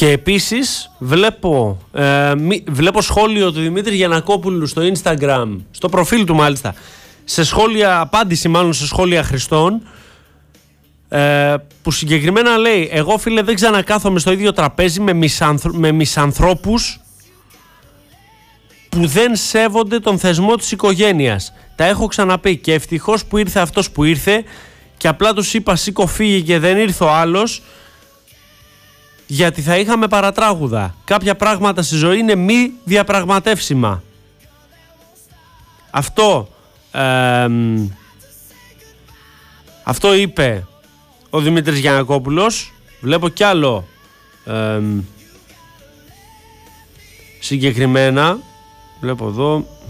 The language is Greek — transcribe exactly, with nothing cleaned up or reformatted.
Και επίσης βλέπω, ε, μη, βλέπω σχόλιο του Δημήτρη Γιαννακόπουλου στο Instagram, στο προφίλ του μάλιστα, σε σχόλια, απάντηση μάλλον σε σχόλια χρηστών, ε, που συγκεκριμένα λέει: εγώ φίλε δεν ξανακάθομαι στο ίδιο τραπέζι με, μισανθρο, με μισανθρώπους που δεν σέβονται τον θεσμό της οικογένειας. Τα έχω ξαναπεί και ευτυχώς που ήρθε αυτός που ήρθε και απλά τους είπα σήκω φύγε και δεν ήρθε ο άλλος, γιατί θα είχαμε παρατράγουδα. Κάποια πράγματα στη ζωή είναι μη διαπραγματεύσιμα. Αυτό ε, αυτό είπε ο Δημήτρης Γιαννακόπουλος. Βλέπω κι άλλο ε, συγκεκριμένα. Βλέπω εδώ.